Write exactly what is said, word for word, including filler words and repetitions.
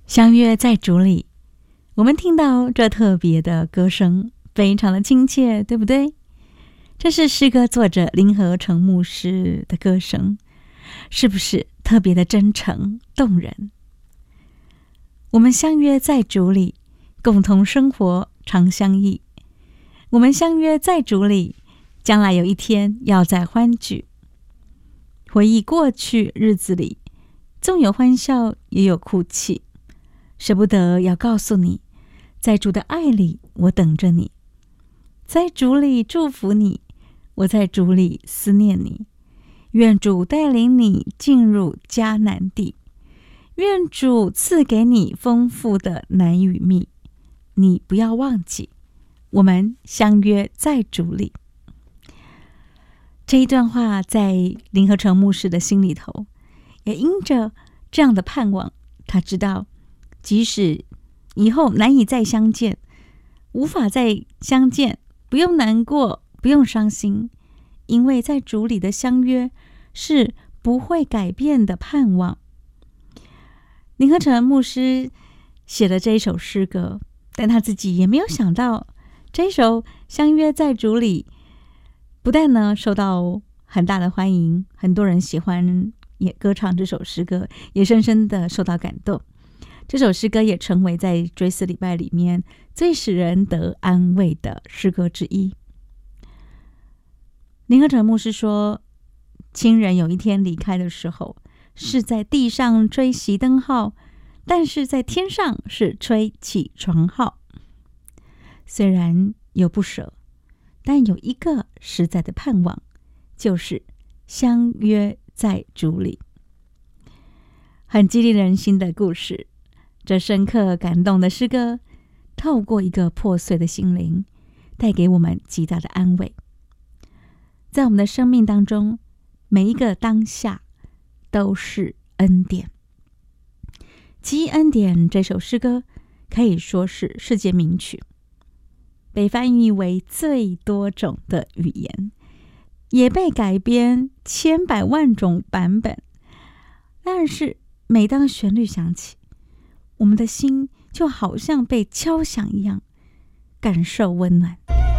相约在主里，我们听到这特别的歌声，非常的亲切，对不对？这是诗歌作者林和成牧师的歌声，是不是特别的真诚动人？我们相约在主里，共同生活，常相忆。我们相约在主里，将来有一天要再欢聚。回忆过去日子里，纵有欢笑，也有哭泣。舍不得要告诉你，在主的爱里，我等着你；在主里祝福你，我在主里思念你。愿主带领你进入迦南地，愿主赐给你丰富的男与蜜。你不要忘记，我们相约在主里。这一段话在林和成牧师的心里头，也因着这样的盼望，他知道即使以后难以再相见，无法再相见，不用难过，不用伤心，因为在主里的相约是不会改变的盼望。林和成牧师写了这一首诗歌，但他自己也没有想到，这一首相约在主里不但呢受到很大的欢迎，很多人喜欢也歌唱这首诗歌，也深深的受到感动。这首诗歌也成为在追思礼拜里面最使人得安慰的诗歌之一。林和成牧师说，亲人有一天离开的时候，是在地上吹熄灯号，但是在天上是吹起床号。虽然有不舍，但有一个实在的盼望，就是相约在主里。很激励人心的故事，这深刻感动的诗歌，透过一个破碎的心灵，带给我们极大的安慰。在我们的生命当中，每一个当下都是恩典。奇异恩典这首诗歌可以说是世界名曲，被翻译为最多种的语言，也被改编千百万种版本。但是每当旋律响起，我们的心就好像被敲响一样，感受温暖。